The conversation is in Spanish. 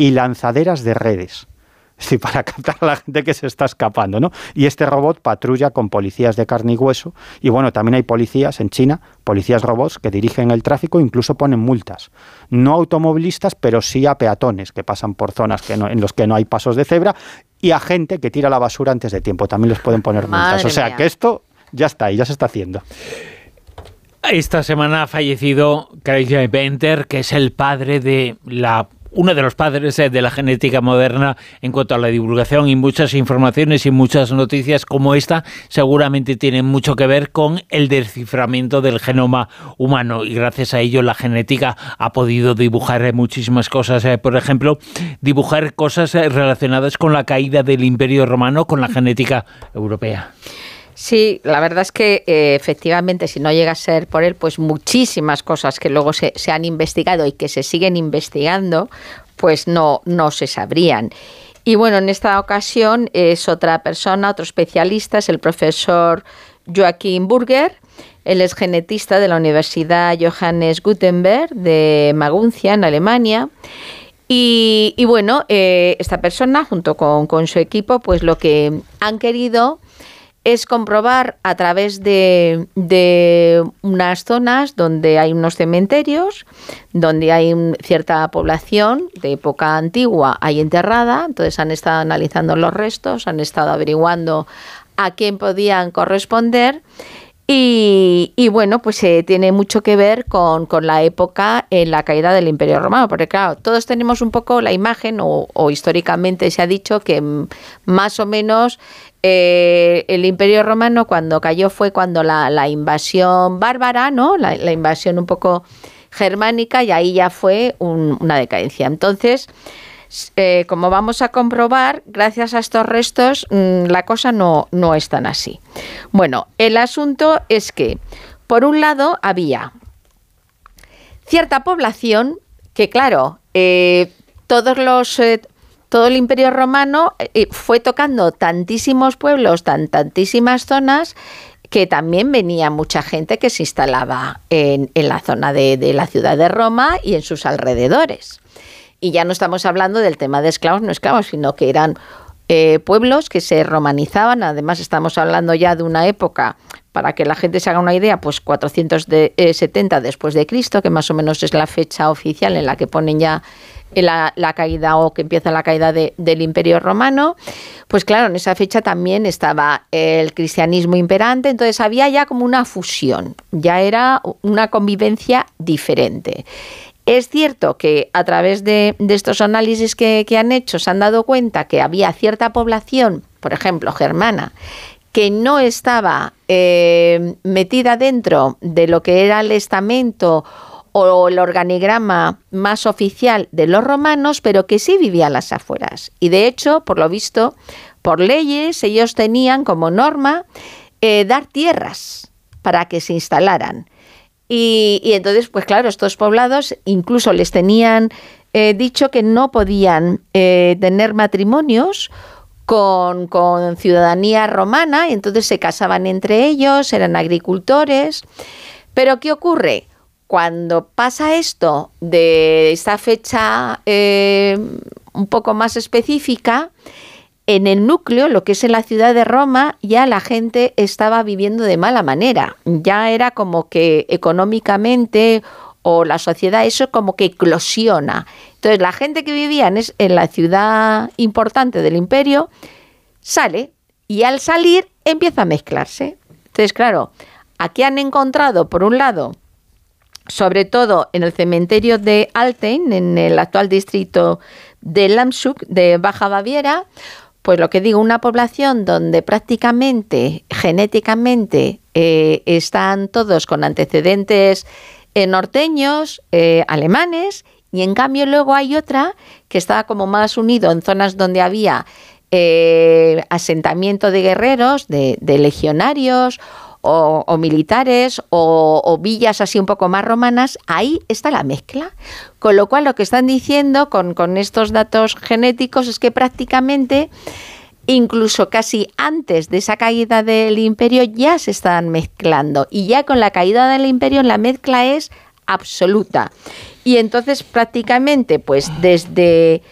y lanzaderas de redes. Es decir, para captar a la gente que se está escapando, ¿no? Y este robot patrulla con policías de carne y hueso. Y bueno, también hay policías en China, policías robots que dirigen el tráfico e incluso ponen multas. No a automovilistas, pero sí a peatones que pasan por zonas en los que no hay pasos de cebra, y a gente que tira la basura antes de tiempo. También les pueden poner multas. O sea, que esto ya está ahí, ya se está haciendo. Esta semana ha fallecido Craig Venter, que es el padre de uno de los padres de la genética moderna en cuanto a la divulgación, y muchas informaciones y muchas noticias como esta seguramente tienen mucho que ver con el desciframiento del genoma humano, y gracias a ello la genética ha podido dibujar muchísimas cosas. Por ejemplo, dibujar cosas relacionadas con la caída del Imperio Romano, con la genética europea. Sí, la verdad es que efectivamente, si no llega a ser por él, pues muchísimas cosas que luego se han investigado y que se siguen investigando, pues no se sabrían. Y bueno, en esta ocasión es otra persona, otro especialista, es el profesor Joachim Burger. Él es genetista de la Universidad Johannes Gutenberg de Maguncia, en Alemania. Y bueno, esta persona, junto con su equipo, pues lo que han querido es comprobar a través de unas zonas donde hay unos cementerios, donde hay cierta población de época antigua ahí enterrada. Entonces han estado analizando los restos, han estado averiguando a quién podían corresponder. Y bueno, pues tiene mucho que ver con la época en la caída del Imperio Romano, porque claro, todos tenemos un poco la imagen, o históricamente se ha dicho que más o menos el Imperio Romano cuando cayó fue cuando la invasión bárbara, ¿no? La invasión un poco germánica, y ahí ya fue una decadencia. Entonces, como vamos a comprobar, gracias a estos restos, la cosa no es tan así. Bueno, el asunto es que, por un lado, había cierta población que, claro, todo el Imperio Romano fue tocando tantísimos pueblos, tantísimas zonas, que también venía mucha gente que se instalaba en la zona de la ciudad de Roma y en sus alrededores. Y ya no estamos hablando del tema de esclavos, no esclavos, sino que eran pueblos que se romanizaban. Además, estamos hablando ya de una época, para que la gente se haga una idea, pues 470 después de Cristo, que más o menos es la fecha oficial en la que ponen ya la caída, o que empieza la caída del Imperio Romano. Pues claro, en esa fecha también estaba el cristianismo imperante, entonces había ya como una fusión, ya era una convivencia diferente. Es cierto que a través de estos análisis que han hecho se han dado cuenta que había cierta población, por ejemplo, germana, que no estaba metida dentro de lo que era el estamento o el organigrama más oficial de los romanos, pero que sí vivía a las afueras. Y de hecho, por lo visto, por leyes, ellos tenían como norma dar tierras para que se instalaran. Y entonces, pues claro, estos poblados incluso les tenían dicho que no podían tener matrimonios con ciudadanía romana, y entonces se casaban entre ellos, eran agricultores. Pero ¿qué ocurre? Cuando pasa esto de esta fecha un poco más específica, en el núcleo, lo que es en la ciudad de Roma, ya la gente estaba viviendo de mala manera. Ya era como que económicamente, o la sociedad, eso como que eclosiona. Entonces la gente que vivía en la ciudad importante del imperio sale, y al salir empieza a mezclarse. Entonces, claro, aquí han encontrado, por un lado, sobre todo en el cementerio de Alten, en el actual distrito de Landshut, de Baja Baviera, pues lo que digo, una población donde prácticamente, genéticamente, están todos con antecedentes norteños, alemanes, y en cambio luego hay otra que estaba como más unido en zonas donde había asentamiento de guerreros, de legionarios, o militares, o villas así un poco más romanas. Ahí está la mezcla. Con lo cual, lo que están diciendo con estos datos genéticos es que prácticamente, incluso casi antes de esa caída del imperio, ya se están mezclando. Y ya con la caída del imperio la mezcla es absoluta. Y entonces prácticamente, pues desde